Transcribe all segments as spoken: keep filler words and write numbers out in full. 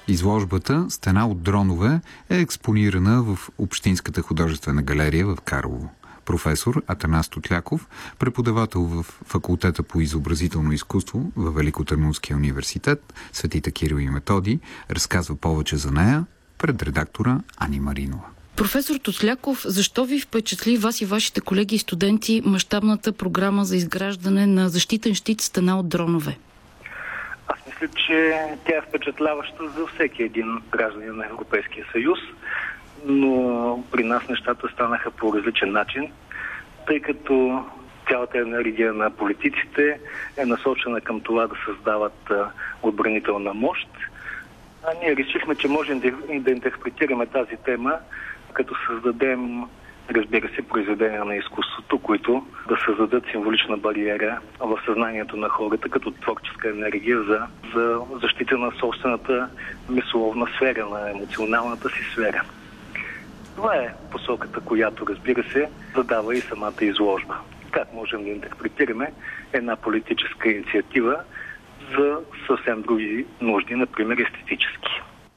Изложбата «Стена от дронове» е експонирана в Общинската художествена галерия в Карлово. Професор Атанас Тотляков, преподавател в Факултета по изобразително изкуство във Великотърновския университет Светите Кирил и Методий, разказва повече за нея пред редактора Ани Маринова. Професор Тотляков, защо ви впечатли вас и вашите колеги и студенти мащабната програма за изграждане на защитен щит «Стена от дронове»? Аз мисля, че тя е впечатляваща за всеки един гражданин на Европейския съюз, но при нас нещата станаха по различен начин, тъй като цялата енергия на политиците е насочена към това да създават отбранителна мощ. А ние решихме, че можем да интерпретираме тази тема, като създадем, разбира се, произведения на изкуството, които да създадат символична бариера в съзнанието на хората, като творческа енергия за, за защита на собствената мисловна сфера, на емоционалната си сфера. Това е посоката, която, разбира се, задава и самата изложба. Как можем да интерпретираме една политическа инициатива за съвсем други нужди, например естетически.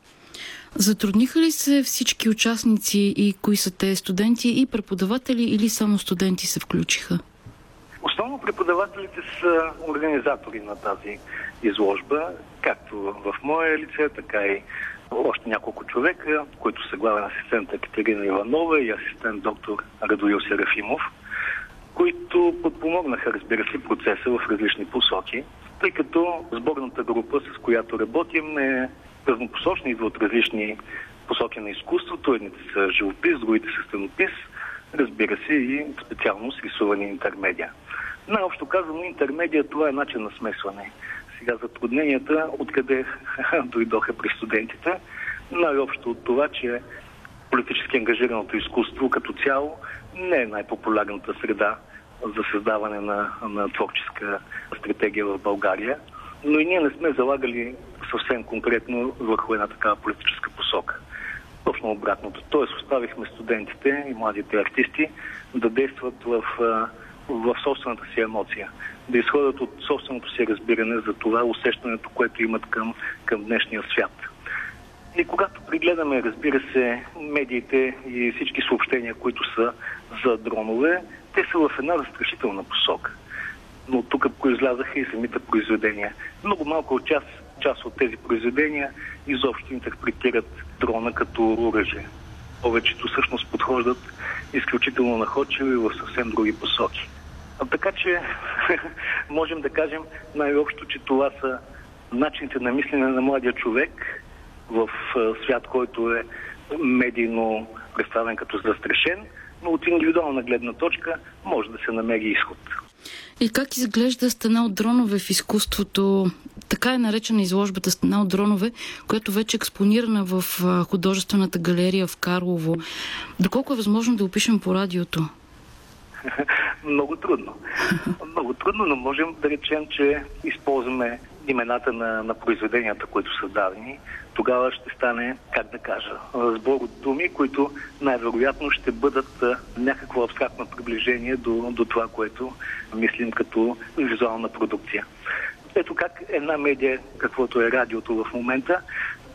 Затрудниха ли се всички участници и кои са те, студенти и преподаватели, или само студенти се включиха? Основно преподавателите са организатори на тази изложба, както в мое лице, така и още няколко човека, които са главен асистент Екатерина Иванова и асистент доктор Радоил Серафимов, които подпомогнаха, разбира се, процеса в различни посоки, тъй като сборната група, с която работим, е разнопосочна, идва от различни посоки на изкуството. Едните са живопис, другите са стенопис, разбира се, и специално с рисуване интермедия. Най-общо казано, интермедия, това е начин на смесване. Сега затрудненията, откъде дойдоха при студентите, най-общо от това, че политически ангажираното изкуство като цяло не е най-популярната среда за създаване на, на творческа стратегия в България, но и ние не сме залагали съвсем конкретно върху една такава политическа посока. Точно обратното. Тоест оставихме студентите и младите артисти да действат в, в собствената си емоция, да изходят от собственото си разбиране за това усещането, което имат към, към днешния свят. И когато пригледаме, разбира се, медиите и всички съобщения, които са за дронове, те са в една застрашителна посока. Но тук произлязаха и самите произведения. Много малко част, част от тези произведения изобщо интерпретират дрона като оръжие. Повечето всъщност подхождат изключително находчиво и в съвсем други посоки. А така че можем да кажем най-общо, че това са начините на мислене на младия човек в свят, който е медийно представен като застрашен, но от индивидуална гледна точка може да се намери изход. И как изглежда «Стена от дронове» в изкуството? Така е наречена изложбата «Стена от дронове», която вече е експонирана в художествената галерия в Карлово. Доколко е възможно да опишем по радиото? Много трудно. Много трудно, но можем да речем, че използваме имената на, на произведенията, които са дадени. Тогава ще стане, как да кажа, сбор от думи, които най-вероятно ще бъдат някакво абстрактно приближение до, до това, което мислим като визуална продукция. Ето как една медия, каквото е радиото в момента,